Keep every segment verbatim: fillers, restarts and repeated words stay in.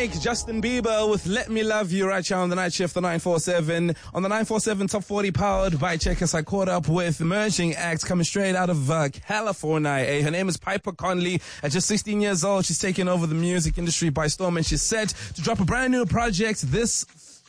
Drake, Justin Bieber with Let Me Love You right here on the night shift, the nine four seven. On the nine four seven Top forty powered by Checkers, I caught up with emerging acts coming straight out of uh, California. Eh? Her name is Piper Conley. At just sixteen years old, she's taken over the music industry by storm, and she's set to drop a brand new project this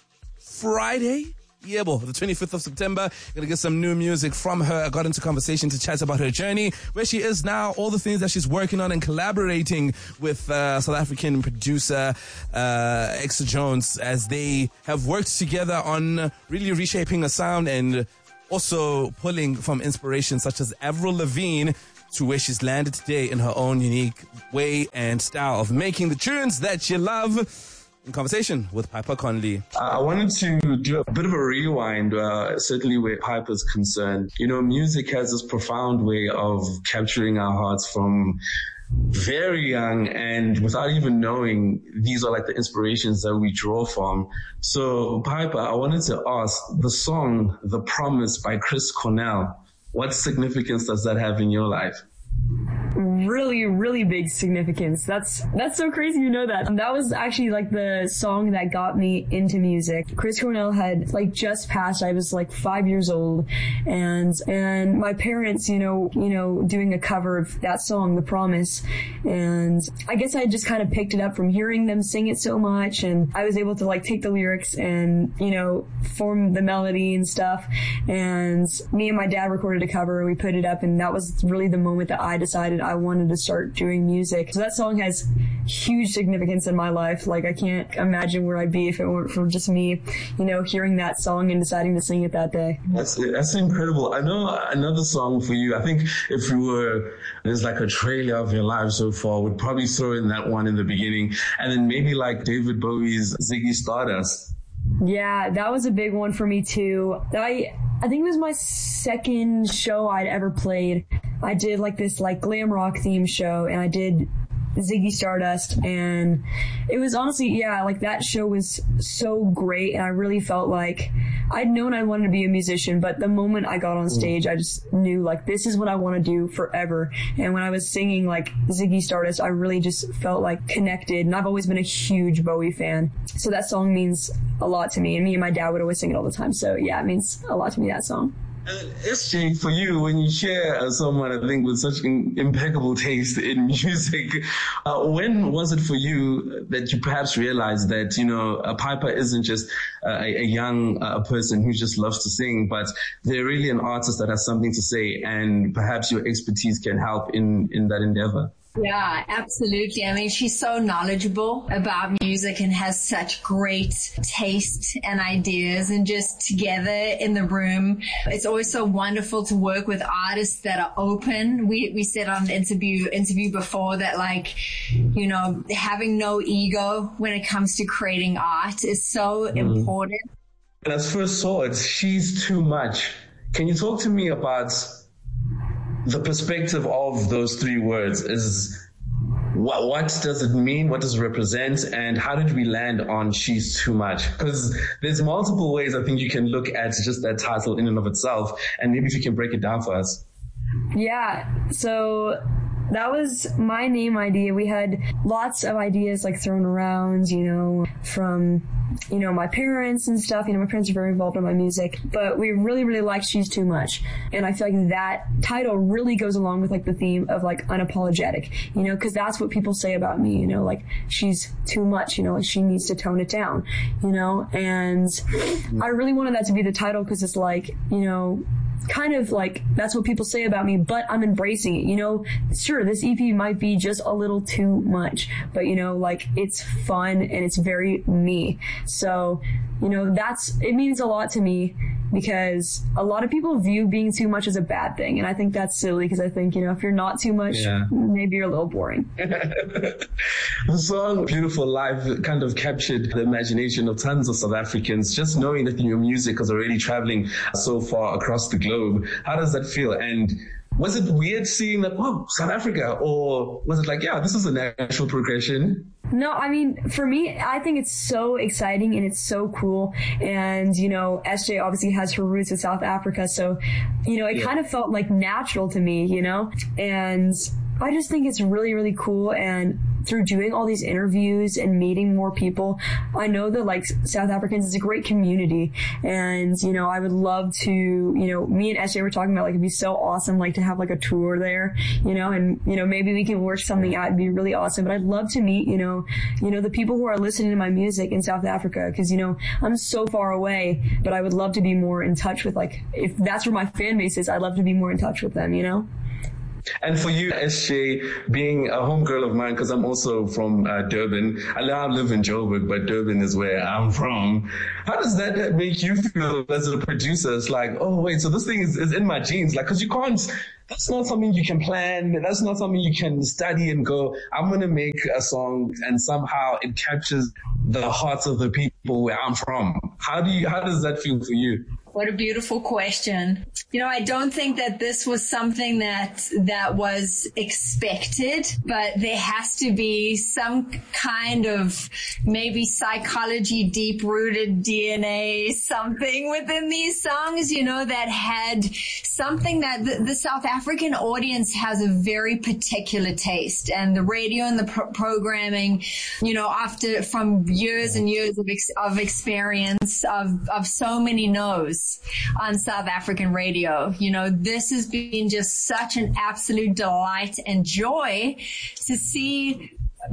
Friday. Yeah, boy, the twenty-fifth of September. Gonna get some new music from her. I got into conversation to chat about her journey, where she is now, all the things that she's working on, and collaborating with uh, South African producer uh, Extra Jones, as they have worked together on really reshaping a sound and also pulling from inspiration such as Avril Lavigne to where she's landed today in her own unique way and style of making the tunes that you love. In conversation with Piper Conley. I wanted to do a bit of a rewind, uh, certainly where Piper's concerned. You know, music has this profound way of capturing our hearts from very young, and without even knowing, these are like the inspirations that we draw from. So, Piper, I wanted to ask, the song The Promise by Chris Cornell, what significance does that have in your life? Really, really big significance. That's that's so crazy you know that. That was actually like the song that got me into music. Chris Cornell had like just passed. I was like five years old, and and my parents, you know, you know, doing a cover of that song, The Promise, and I guess I just kind of picked it up from hearing them sing it so much, and I was able to like take the lyrics and, you know, form the melody and stuff. And me and my dad recorded a cover. We put it up, and that was really the moment that I decided I wanted to start doing music. So that song has huge significance in my life. Like, I can't imagine where I'd be if it weren't for just me, you know, hearing that song and deciding to sing it that day. That's that's incredible. I know another song for you. I think if you were, there's like a trailer of your life so far, would probably throw in that one in the beginning. And then maybe like David Bowie's Ziggy Stardust. Yeah, that was a big one for me too. I I think it was my second show I'd ever played. I did like this like glam rock theme show, and I did Ziggy Stardust, and it was honestly, yeah, like that show was so great, and I really felt like I'd known I wanted to be a musician, but the moment I got on stage, I just knew like this is what I want to do forever. And when I was singing like Ziggy Stardust, I really just felt like connected, and I've always been a huge Bowie fan, so that song means a lot to me, and me and my dad would always sing it all the time. So yeah, it means a lot to me, that song. And S J, for you, when you share someone, I think, with such an impeccable taste in music, uh, when was it for you that you perhaps realized that, you know, a Piper isn't just uh, a, a young uh, person who just loves to sing, but they're really an artist that has something to say, and perhaps your expertise can help in, in that endeavor? Yeah, absolutely. I mean, she's so knowledgeable about music and has such great taste and ideas, and just together in the room, it's always so wonderful to work with artists that are open. We we said on the interview interview before that, like, you know, having no ego when it comes to creating art is so mm. important. And as first saw it, she's too much. Can you talk to me about the perspective of those three words? Is what, what does it mean? What does it represent? And how did we land on she's too much? Because there's multiple ways I think you can look at just that title in and of itself. And maybe if you can break it down for us. Yeah. So that was my name idea. We had lots of ideas like thrown around, you know, from, you know, my parents and stuff. You know, my parents are very involved in my music, but we really, really liked She's Too Much. And I feel like that title really goes along with like the theme of like unapologetic, you know, cause that's what people say about me, you know, like she's too much, you know, like she needs to tone it down, you know, and I really wanted that to be the title cause it's like, you know, kind of like that's what people say about me, but I'm embracing it, you know. Sure, this E P might be just a little too much, but you know, like it's fun and it's very me. So, you know, that's, it means a lot to me because a lot of people view being too much as a bad thing, and I think that's silly because I think, you know, if you're not too much, yeah, maybe you're a little boring. The song Beautiful Life kind of captured the imagination of tons of South Africans, just knowing that your music is already traveling so far across the globe. How does that feel? And was it weird seeing that, oh, South Africa? Or was it like, yeah, this is a natural progression? No, I mean, for me, I think it's so exciting and it's so cool. And, you know, S J obviously has her roots in South Africa. So, you know, it yeah. kind of felt like natural to me, you know, and I just think it's really, really cool. And through doing all these interviews and meeting more people, I know that like South Africans is a great community, and you know I would love to, you know, me and S J were talking about like it'd be so awesome like to have like a tour there, you know, and you know maybe we can work something out. It'd be really awesome. But I'd love to meet, you know, you know the people who are listening to my music in South Africa, because you know I'm so far away, but I would love to be more in touch with, like, if that's where my fan base is, I'd love to be more in touch with them, you know. And for you, S J, being a homegirl of mine, because I'm also from uh, Durban. I now live in Joburg, but Durban is where I'm from. How does that make you feel as a producer? It's like, oh, wait, so this thing is, is in my genes. Like, because you can't, that's not something you can plan. That's not something you can study and go, I'm going to make a song and somehow it captures the hearts of the people where I'm from. How do you, how does that feel for you? What a beautiful question. You know, I don't think that this was something that that was expected, but there has to be some kind of maybe psychology, deep-rooted D N A, something within these songs, you know, that had something that the, the South African audience has a very particular taste, and the radio and the pro- programming, you know, after from years and years of ex- of experience of of so many no's on South African radio. You know, this has been just such an absolute delight and joy to see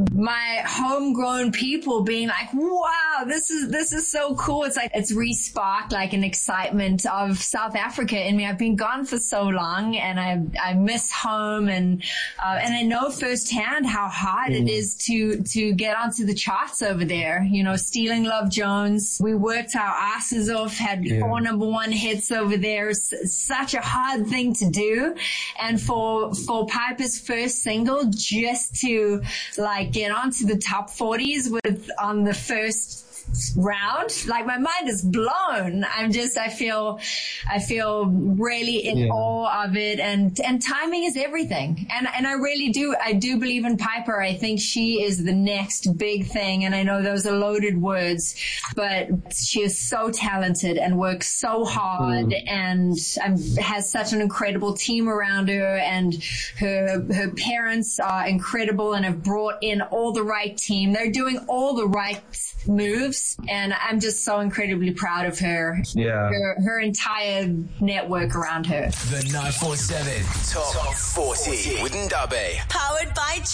my homegrown people being like, wow, this is, this is so cool. It's like, it's re-sparked like an excitement of South Africa in me. I've been gone for so long and I, I miss home, and, uh, and I know firsthand how hard mm. it is to, to get onto the charts over there. You know, Stealing Love Jones, we worked our asses off, had yeah. four number one hits over there. S- such a hard thing to do. And for, for Piper's first single, just to like, get onto the top forties with on the first round, like my mind is blown. I'm just, I feel, I feel really in yeah. awe of it, and, and timing is everything. And, and I really do, I do believe in Piper. I think she is the next big thing. And I know those are loaded words, but she is so talented and works so hard mm. and um, has such an incredible team around her, and her, her parents are incredible and have brought in all the right team. They're doing all the right moves, and I'm just so incredibly proud of her. Yeah. Her, her entire network around her. The nine four seven Top, Top forty with Ndabe. Powered by